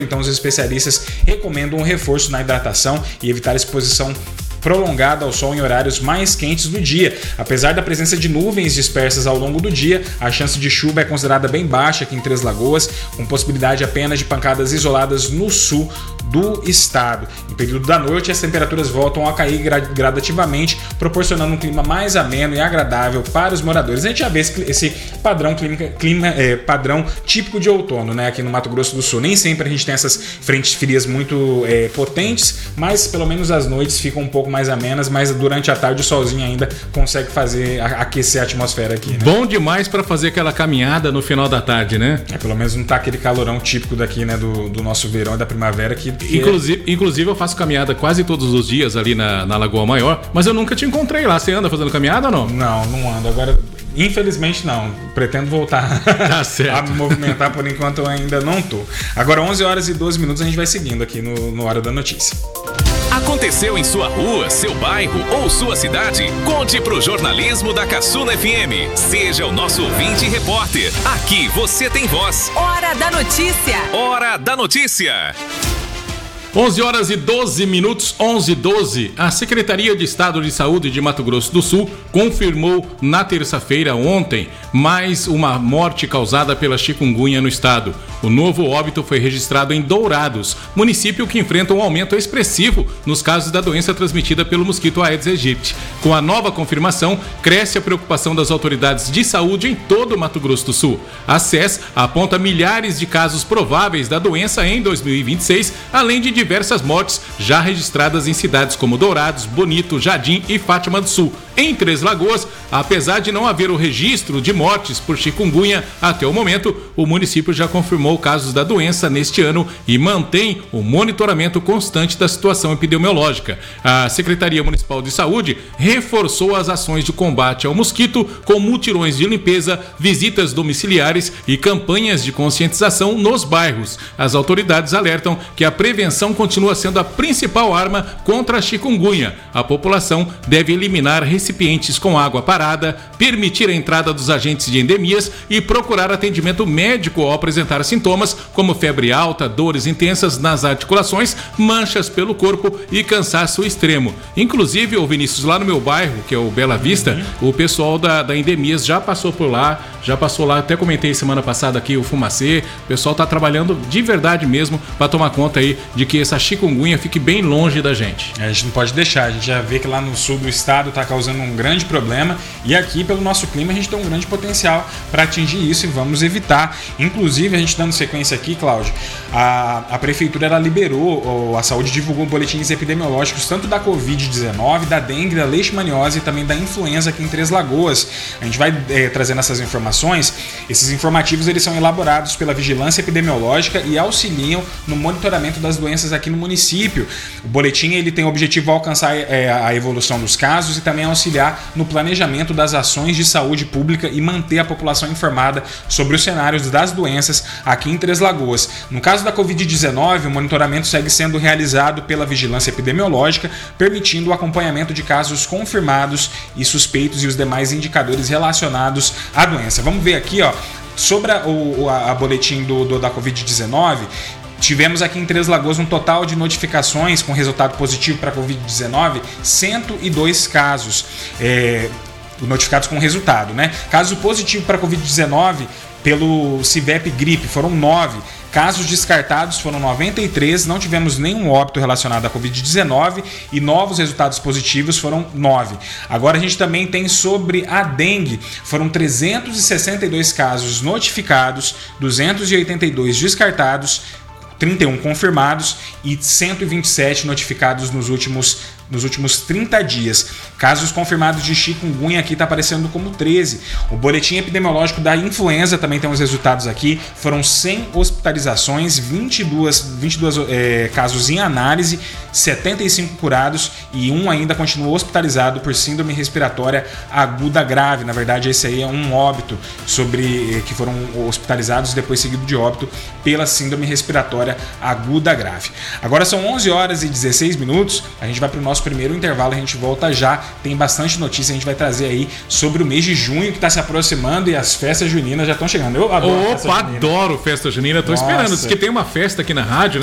Então os especialistas recomendam um reforço na hidratação e evitar exposição prolongada ao sol em horários mais quentes do dia. Apesar da presença de nuvens dispersas ao longo do dia, a chance de chuva é considerada bem baixa aqui em Três Lagoas, com possibilidade apenas de pancadas isoladas no sul do estado. No período da noite, as temperaturas voltam a cair gradativamente, proporcionando um clima mais ameno e agradável para os moradores. A gente já vê esse padrão padrão típico de outono, né, aqui no Mato Grosso do Sul. Nem sempre a gente tem essas frentes frias muito potentes, mas pelo menos as noites ficam um pouco mais amenas, mas durante a tarde o solzinho ainda consegue aquecer a atmosfera aqui, né? Bom demais para fazer aquela caminhada no final da tarde, né? Pelo menos não tá aquele calorão típico daqui, né, do nosso verão e da primavera que Inclusive eu faço caminhada quase todos os dias ali na Lagoa Maior, mas eu nunca te encontrei lá. Você anda fazendo caminhada ou não? Não ando. Agora, infelizmente não. Pretendo voltar a me movimentar, por enquanto eu ainda não tô. Agora 11 horas e 12 minutos a gente vai seguindo aqui no Hora da Notícia. Aconteceu em sua rua, seu bairro ou sua cidade? Conte pro jornalismo da Cassuna FM. Seja o nosso ouvinte e repórter. Aqui você tem voz. Hora da Notícia. Hora da Notícia. 11 horas e 12 minutos, 11:12. A Secretaria de Estado de Saúde de Mato Grosso do Sul confirmou na terça-feira, ontem, mais uma morte causada pela chikungunya no estado. O novo óbito foi registrado em Dourados, município que enfrenta um aumento expressivo nos casos da doença transmitida pelo mosquito Aedes aegypti. Com a nova confirmação, cresce a preocupação das autoridades de saúde em todo o Mato Grosso do Sul. A SES aponta milhares de casos prováveis da doença em 2026, além de diversas mortes já registradas em cidades como Dourados, Bonito, Jardim e Fátima do Sul. Em Três Lagoas, apesar de não haver o registro de mortes por chikungunya até o momento, o município já confirmou casos da doença neste ano e mantém o monitoramento constante da situação epidemiológica. A Secretaria Municipal de Saúde reforçou as ações de combate ao mosquito com mutirões de limpeza, visitas domiciliares e campanhas de conscientização nos bairros. As autoridades alertam que a prevenção continua sendo a principal arma contra a chikungunya. A população deve eliminar recipientes com água parada, permitir a entrada dos agentes de endemias e procurar atendimento médico ao apresentar sintomas como febre alta, dores intensas nas articulações, manchas pelo corpo e cansaço extremo. Inclusive, o Vinícius, lá no meu bairro, que é o Bela Vista, o pessoal da Endemias já passou lá, até comentei semana passada aqui o Fumacê, o pessoal tá trabalhando de verdade mesmo para tomar conta aí de que essa chikungunya fique bem longe da gente. A gente não pode deixar, a gente já vê que lá no sul do estado tá causando um grande problema e aqui, pelo nosso clima, a gente tem um grande potencial para atingir isso e vamos evitar. Inclusive, a gente dando sequência aqui, Cláudio, a prefeitura ela liberou, a saúde divulgou boletins epidemiológicos tanto da Covid-19, da dengue, da leishmaniose e também da influenza aqui em Três Lagoas. A gente vai trazendo essas informações. Esses informativos eles são elaborados pela Vigilância Epidemiológica e auxiliam no monitoramento das doenças aqui no município. O boletim ele tem o objetivo de alcançar a evolução dos casos e também auxiliar no planejamento das ações de saúde pública e manter a população informada sobre os cenários das doenças aqui em Três Lagoas. No caso da Covid-19, o monitoramento segue sendo realizado pela Vigilância Epidemiológica, permitindo o acompanhamento de casos confirmados e suspeitos e os demais indicadores relacionados à doença. Vamos ver aqui, sobre a boletim da Covid-19. Tivemos aqui em Três Lagoas um total de notificações com resultado positivo para a Covid-19, 102 casos notificados com resultado, né? Caso positivo para a Covid-19 pelo CIVEP Gripe foram 9. Casos descartados foram 93, não tivemos nenhum óbito relacionado à Covid-19 e novos resultados positivos foram 9. Agora a gente também tem sobre a dengue, foram 362 casos notificados, 282 descartados, 31 confirmados e 127 notificados nos últimos 30 dias. Casos confirmados de chikungunya aqui está aparecendo como 13. O boletim epidemiológico da influenza também tem os resultados aqui. Foram 100 hospitalizações, 22 casos em análise, 75 curados e um ainda continua hospitalizado por síndrome respiratória aguda grave. Na verdade, esse aí é um óbito que foram hospitalizados depois seguido de óbito pela síndrome respiratória aguda grave. Agora são 11 horas e 16 minutos. A gente vai para o nosso nosso primeiro intervalo, a gente volta já. Tem bastante notícia, a gente vai trazer aí sobre o mês de junho que está se aproximando e as festas juninas já estão chegando. Eu adoro festa junina. Adoro festa junina, tô esperando. Diz que tem uma festa aqui na rádio,